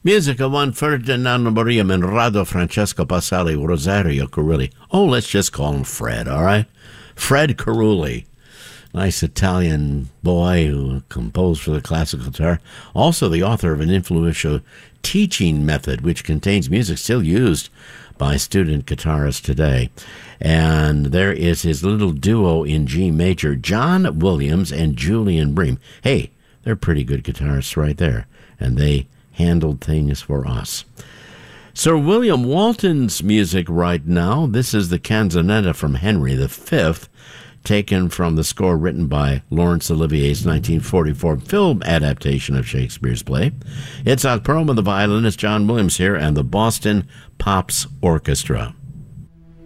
Music of one Ferdinando Maria Menrado, Francesco Passali, Rosario Carulli. Oh, let's just call him Fred, all right? Fred Carulli. Nice Italian boy who composed for the classical guitar. Also the author of an influential teaching method, which contains music still used by student guitarists today. And there is his little duo in G major, John Williams and Julian Bream. Hey, they're pretty good guitarists right there. And they handled things for us. Sir William Walton's music right now. This is the canzonetta from Henry V, taken from the score written by Laurence Olivier's 1944 film adaptation of Shakespeare's play. It's Alcroma, the violinist, John Williams here, and the Boston Pops Orchestra.